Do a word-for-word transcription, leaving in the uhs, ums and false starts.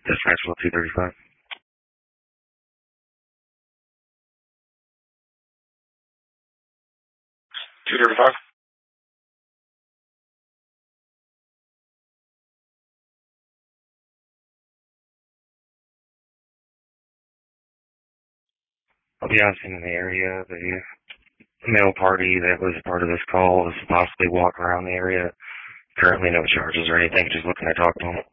Dispatch level two thirty-five. two thirty-five. I'll be asking in the area. The male party that was part of this call was possibly walking around the area. Currently no charges or anything, just looking to talk to him.